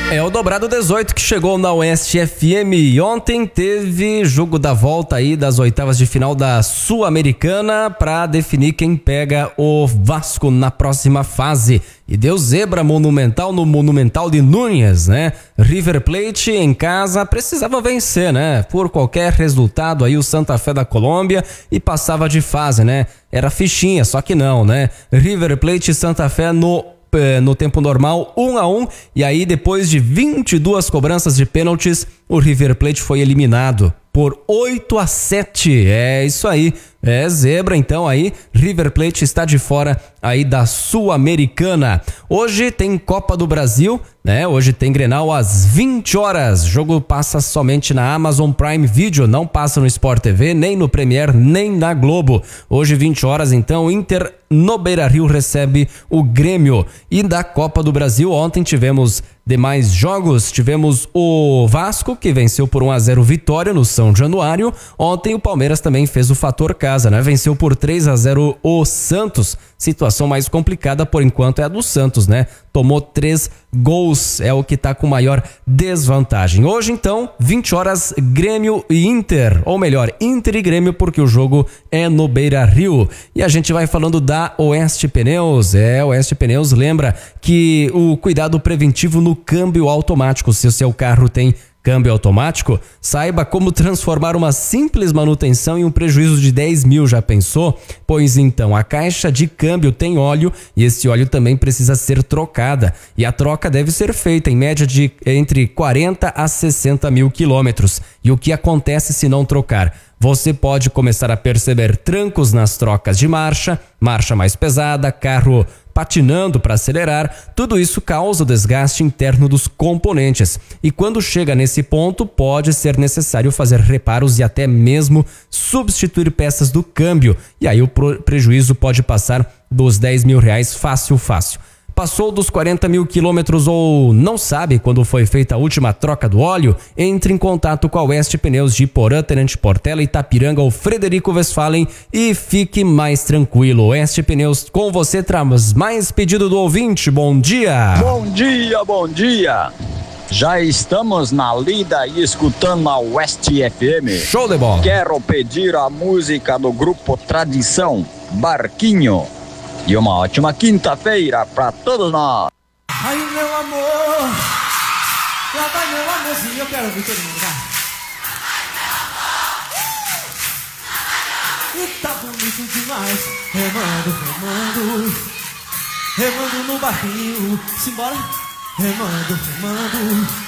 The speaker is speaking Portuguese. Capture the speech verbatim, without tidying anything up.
É o Dobrado dezoito que chegou na Oeste F M. Ontem teve jogo da volta aí das oitavas de final da Sul-Americana para definir quem pega o Vasco na próxima fase. E deu zebra monumental no Monumental de Núñez, né? River Plate em casa precisava vencer, né? Por qualquer resultado aí o Santa Fé da Colômbia e passava de fase, né? Era fichinha, só que não, né? River Plate e Santa Fé no no tempo normal, um a um, e aí depois de vinte e duas cobranças de pênaltis, o River Plate foi eliminado por oito a sete. É isso aí, é zebra então aí, River Plate está de fora aí da Sul-Americana. Hoje tem Copa do Brasil, né? Hoje tem Grenal às vinte horas. O jogo passa somente na Amazon Prime Video, não passa no Sport T V, nem no Premier, nem na Globo. Hoje vinte horas então, Inter no Beira-Rio recebe o Grêmio. E da Copa do Brasil, ontem tivemos demais jogos, tivemos o Vasco que venceu por um a zero Vitória no São Januário. Ontem o Palmeiras também fez o fator casa, né? Venceu por três a zero o Santos. Situação mais complicada por enquanto é a do Santos, né? Tomou três gols, é o que tá com maior desvantagem. Hoje então, vinte horas, Grêmio e Inter, ou melhor, Inter e Grêmio, porque o jogo é no Beira-Rio. E a gente vai falando da Oeste Pneus. É, Oeste Pneus lembra que o cuidado preventivo no câmbio automático, se o seu carro tem câmbio automático, saiba como transformar uma simples manutenção em um prejuízo de dez mil, já pensou? Pois então, a caixa de câmbio tem óleo e esse óleo também precisa ser trocada. E a troca deve ser feita em média de entre quarenta a sessenta mil quilômetros. E o que acontece se não trocar? Você pode começar a perceber trancos nas trocas de marcha, marcha mais pesada, carro patinando para acelerar, tudo isso causa o desgaste interno dos componentes. E quando chega nesse ponto, pode ser necessário fazer reparos e até mesmo substituir peças do câmbio. E aí o prejuízo pode passar dos dez mil reais fácil, fácil. Passou dos quarenta mil quilômetros ou não sabe quando foi feita a última troca do óleo? Entre em contato com a Oeste Pneus de Porã, Tenente Portela, Itapiranga ou Frederico Westphalen e fique mais tranquilo. Oeste Pneus com você, traz mais pedido do ouvinte. Bom dia! Bom dia, bom dia! Já estamos na lida e escutando a Oeste F M. Show de bola! Quero pedir a música do grupo Tradição, Barquinho. E uma ótima quinta-feira pra todos nós. Ai, meu amor, lá vai meu amorzinho, eu quero ver todo mundo, vai. E tá bonito demais, remando, remando, remando no barquinho, simbora, remando, remando.